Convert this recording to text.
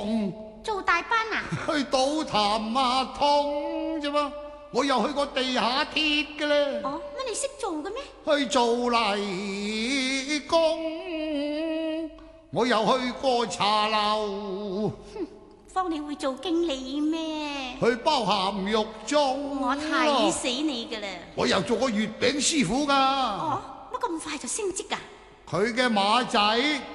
做大班啊？ 去倒談馬桶啫嘛，我又去過地下鐵嘅咧。 哦，乜你識做嘅咩？ 去做泥工，我又去過茶樓。 哼，方你會做經理咩？ 去包鹹肉粽， 我睇死你㗎啦！ 我又做過月餅師傅㗎。 哦，乜咁快就升職㗎？ 佢嘅馬仔